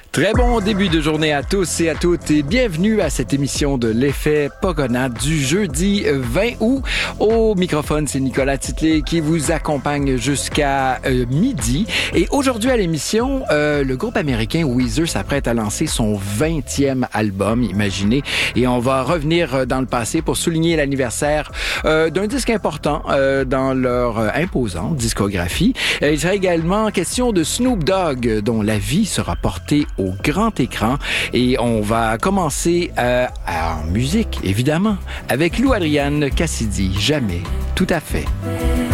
Très bon début de journée à tous et à toutes et bienvenue à cette émission de l'effet Pogona du jeudi 20 août. Au microphone, c'est Nicolas Titley qui vous accompagne jusqu'à midi. Et aujourd'hui à l'émission, le groupe américain Weezer s'apprête à lancer son 20e album, imaginez. Et on va revenir dans le passé pour souligner l'anniversaire d'un disque important dans leur imposante discographie. Il sera également question de Snoop Dogg, dont la vie sera portée au grand écran. Et on va commencer en musique, évidemment, avec Lou Adrian Cassidy. Jamais, tout à fait.